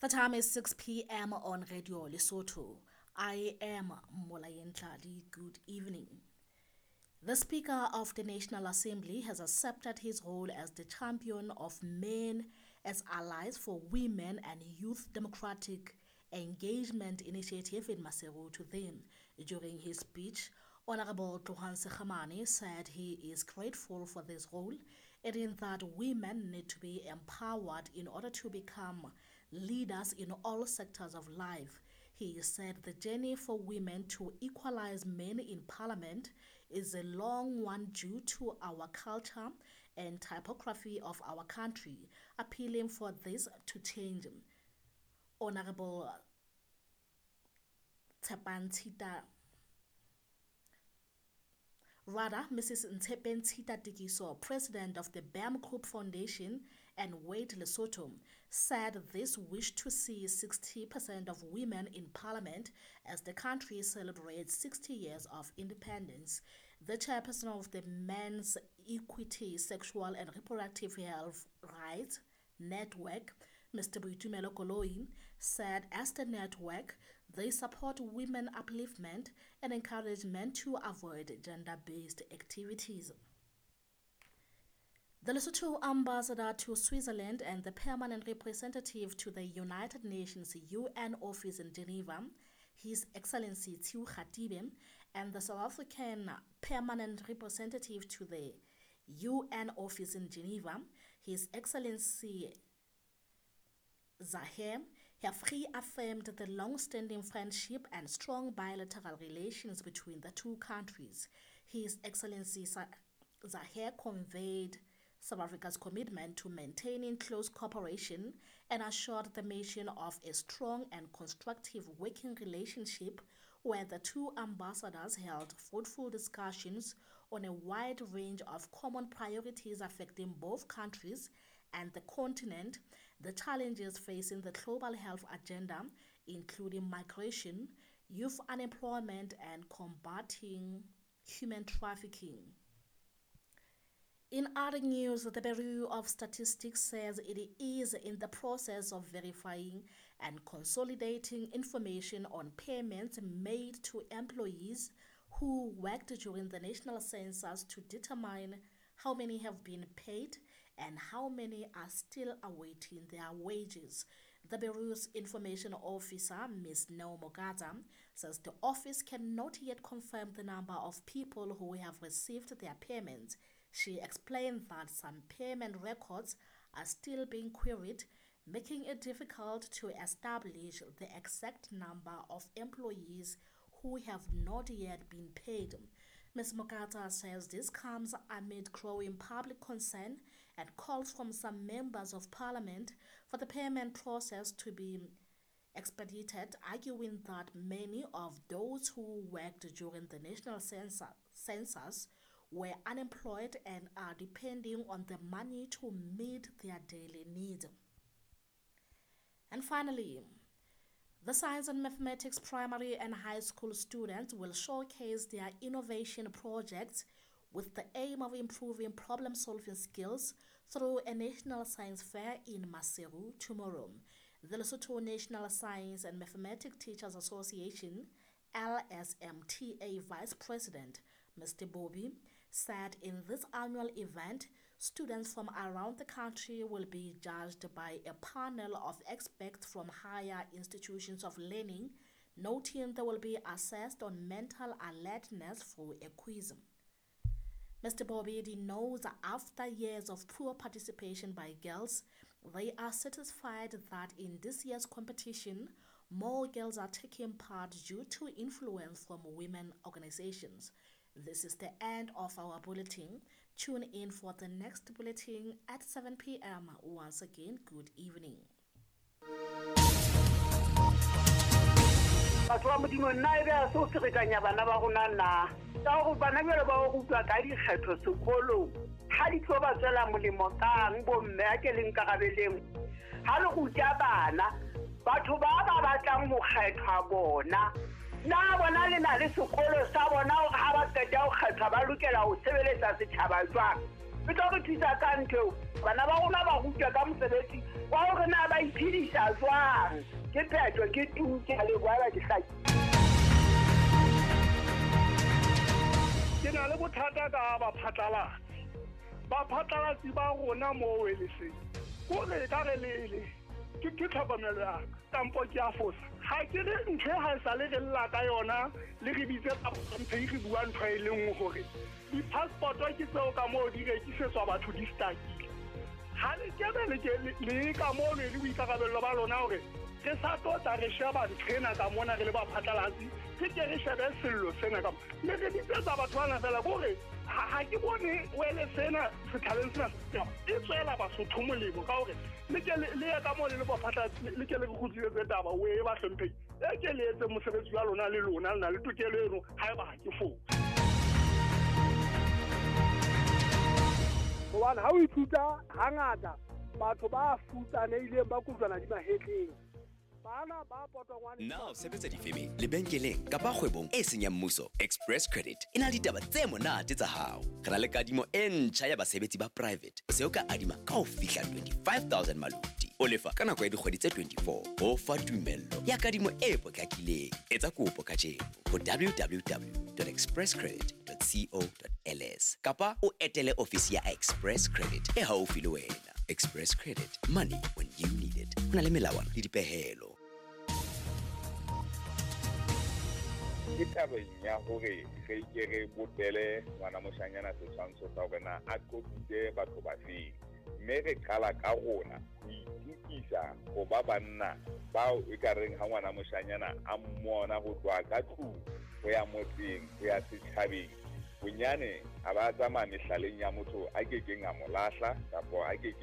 The time is 6 p.m. on Radio Lesotho. I am Molayen Tlali. Good evening. The Speaker of the National Assembly has accepted his role as the champion of men as allies for women and youth democratic engagement initiative in Maseru to them. During his speech, Honorable Tlohan Sekhamane said he is grateful for this role, adding that women need to be empowered in order to become leaders in all sectors of life. He said the journey for women to equalize men in parliament is a long one due to our culture and typography of our country, appealing for this to change. Honorable Mrs. Ntshepentshita Tikiso, president of the BAM Group Foundation and Wait Lesotho, said this wish to see 60% of women in parliament as the country celebrates 60 years of independence. The chairperson of the Men's Equity, Sexual and Reproductive Health Rights Network, Mr. Boitumelo Koloi, said as the network, they support women upliftment and encouragement to avoid gender-based activities. The Lesotho ambassador to Switzerland and the permanent representative to the United Nations UN office in Geneva, His Excellency Thieu Khatib, and the South African permanent representative to the UN office in Geneva, His Excellency Zaher, have reaffirmed the long-standing friendship and strong bilateral relations between the two countries. His Excellency Zaher conveyed South Africa's commitment to maintaining close cooperation and assured the mission of a strong and constructive working relationship where the two ambassadors held fruitful discussions on a wide range of common priorities affecting both countries and the continent, the challenges facing the global health agenda, including migration, youth unemployment, and combating human trafficking. In other news, the Bureau of Statistics says it is in the process of verifying and consolidating information on payments made to employees who worked during the national census to determine how many have been paid and how many are still awaiting their wages. The Bureau's information officer, Ms. Neo Mogata, says the office cannot yet confirm the number of people who have received their payments. She explained that some payment records are still being queried, making it difficult to establish the exact number of employees who have not yet been paid. Ms. Mogata says this comes amid growing public concern and calls from some members of parliament for the payment process to be expedited, arguing that many of those who worked during the national census were unemployed and are depending on the money to meet their daily needs. And finally, the science and mathematics primary and high school students will showcase their innovation projects with the aim of improving problem-solving skills through a national science fair in Maseru tomorrow. The Lesotho National Science and Mathematics Teachers Association, LSMTA Vice President Mr. Bobby, said in this annual event, students from around the country will be judged by a panel of experts from higher institutions of learning, noting they will be assessed on mental alertness through a quiz. Mr. Bobby knows that after years of poor participation by girls, they are satisfied that in this year's competition, more girls are taking part due to influence from women organizations. This is the end of our bulletin. Tune in for the next bulletin at 7 p.m. Once again, good evening. Batho ba modimo nna ebe a so tsekanya bana ba rona na ka go bana bele ba go utlwa ka dikgetho sekolong ha di tlo ba tsela molemo kang bomme a ke leng ka gabeleng ha le go tja bana batho ba batlang go kgethwa bona na bona le na le sekolo sa bona ha ba qeta go kgethwa ba lokela go sebeletsa setšhaba jwang e tlo re thusa ka ntho bana ba rona ba rutwa ka mosebetsi wa hore na ba iphedisa jwang ke phetho ke tuke a le bua ke hlaki ke na le bothata ka baphatlalatsi ba rona mo weleseng kore ka re lele ke tlhokomelo ya tampo ke a fosa ha ke re ntho ha e sa le re lla ka yona le re bitse ka mphe re bua ntho e leng hore di-passport ke tseo ka moo di rekisetswa batho di stakile ha le le ka moo le boikarabello ba lona hore re sa tota re sheba nthena ka mona re le baphatlalatsi ke ke re shebe sello sena ka le re ditsetsa batho bana fela kore ha ke bone wele sena sethaleng sena e tswela basotho molemo ka hore le ya ka moo le baphatlalatsi le ke le go khutletse taba o e ba hlomphe e ke le etse mosebetsi wa lona le lona le na le tokelo eno ha e ba ha ke fo Hobane ha o ithuta hangata batho ba futsanehileng ba kutlwana di mahetleng Now sebetsa difeme lebenkeleng kapa kgwebong e seng ya mmuso. Express Credit e na le ditaba tse monate tsa hao. Re na le kadimo e ntjha ya basebetsi ba private. O se o ka adima ka ho fihla 25,000 maluti. O lefa ka nako ya dikgwedi tse 24. O fa tumello ya kadimo e potlakileng. Etsa kopo kajeno ho www.expresscredit.co.ls kapa o etele ofisi ya Express Credit e haufi le wena. Express Credit, money when you need it. Ho na le melawana le dipehelo. Ke tabeng ya hore re ke re botele ngwana moshanyana setshwantsho sa hore na a qopile batho ba feng mme re qala ka rona ho itukisa go ba banna bao e ka reng ha ngwana moshanyana a mmona go tloa ka tlung go ya motseng go ya setjhabeng bonyane a ba tsamaya mehlaleng ya motho a ke keng a mo lahla kapo a ke